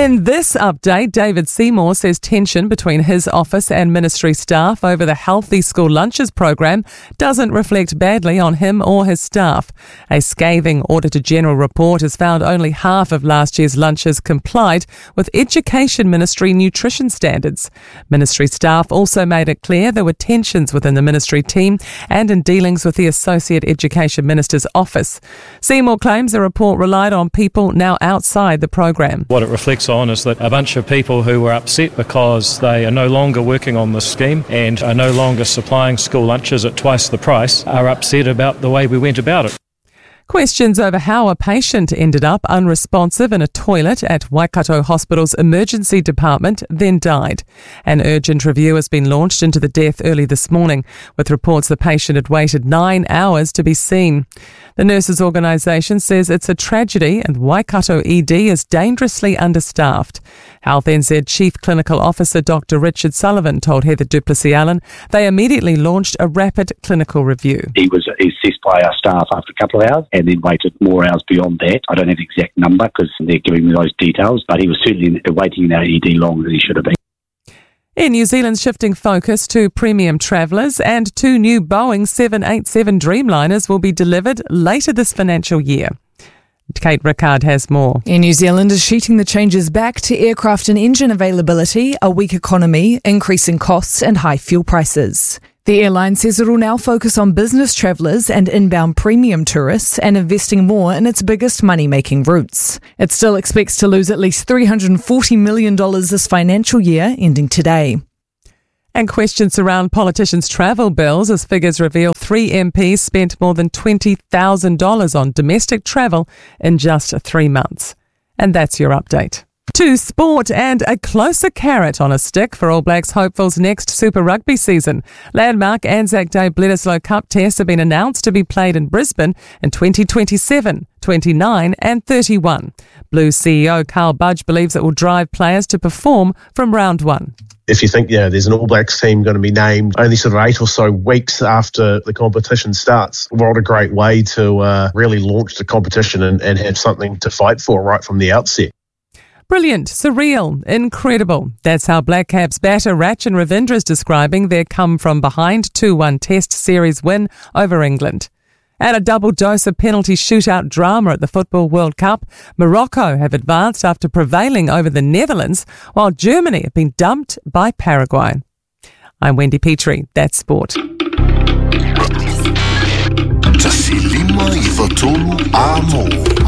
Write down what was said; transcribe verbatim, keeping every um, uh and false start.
In this update, David Seymour says tension between his office and ministry staff over the Healthy School Lunches program doesn't reflect badly on him or his staff. A scathing Auditor-General report has found only half of last year's lunches complied with Education Ministry nutrition standards. Ministry staff also made it clear there were tensions within the ministry team and in dealings with the Associate Education Minister's office. Seymour claims the report relied on people now outside the program. What it reflects on is that a bunch of people who were upset because they are no longer working on this scheme and are no longer supplying school lunches at twice the price are upset about the way we went about it. Questions over how a patient ended up unresponsive in a toilet at Waikato Hospital's emergency department, then died. An urgent review has been launched into the death early this morning, with reports the patient had waited nine hours to be seen. The nurses' organisation says it's a tragedy and Waikato E D is dangerously understaffed. Health N Z Chief Clinical Officer Doctor Richard Sullivan told Heather Duplessis-Allen they immediately launched a rapid clinical review. He was assessed by our staff after a couple of hours and then waited more hours beyond that. I don't have the exact number because they're giving me those details, but he was certainly waiting in our E D longer than he should have been. In New Zealand's shifting focus to premium travellers, and two new Boeing seven eighty-seven Dreamliners will be delivered later this financial year. Kate Rickard has more. Air New Zealand is sheeting the changes back to aircraft and engine availability, a weak economy, increasing costs and high fuel prices. The airline says it will now focus on business travellers and inbound premium tourists and investing more in its biggest money-making routes. It still expects to lose at least three hundred forty million dollars this financial year, ending today. And questions surround politicians' travel bills as figures reveal three M Ps spent more than twenty thousand dollars on domestic travel in just three months. And that's your update. To sport and a closer carrot on a stick for All Blacks hopefuls next Super Rugby season. Landmark Anzac Day Bledisloe Cup tests have been announced to be played in Brisbane in twenty twenty-seven, twenty-nine and thirty-one. Blues C E O Carl Budge believes it will drive players to perform from round one. If you think, yeah, there's an All Blacks team going to be named only sort of eight or so weeks after the competition starts, what a great way to uh, really launch the competition and, and have something to fight for right from the outset. Brilliant, surreal, incredible. That's how Black Caps batter Rachin Ravindra is describing their come-from-behind two one Test Series win over England. And a double dose of penalty shootout drama at the Football World Cup. Morocco have advanced after prevailing over the Netherlands, while Germany have been dumped by Paraguay. I'm Wendy Petrie. That's sport. Tasilima i Fatolu Amo.